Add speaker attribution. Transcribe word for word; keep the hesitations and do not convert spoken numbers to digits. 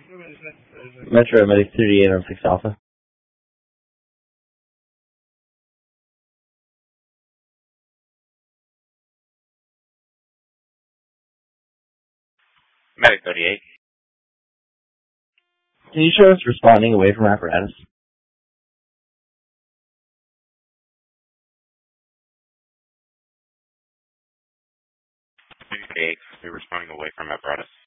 Speaker 1: Metro Medic thirty-eight on six Alpha.
Speaker 2: Medic thirty-eight.
Speaker 1: Can you show us responding away from apparatus?
Speaker 2: thirty-eight. We're responding away from apparatus.